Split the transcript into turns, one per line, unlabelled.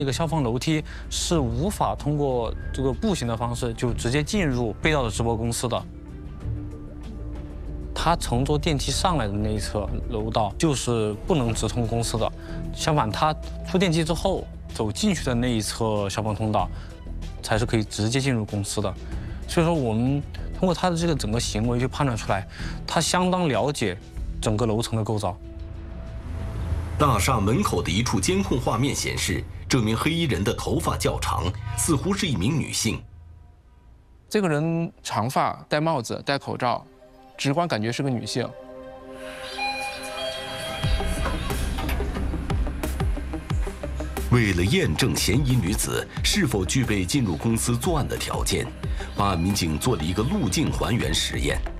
这个消防楼梯是无法通过这个步行的方式就直接进入被盗的直播公司的。他乘坐电梯上来的那一侧楼道就是不能直通公司的，相反，他出电梯之后走进去的那一侧消防通道才是可以直接进入公司的。所以说，我们通过他的这个整个行为去判断出来，他相当了解整个楼层的构造。
大厦门口的一处监控画面显示，这名黑衣人的头发较长，似乎是一名女性。
这个人长发、戴帽子、戴口罩，直观感觉是个女性。
为了验证嫌疑女子是否具备进入公司作案的条件，办案民警做了一个路径还原实验。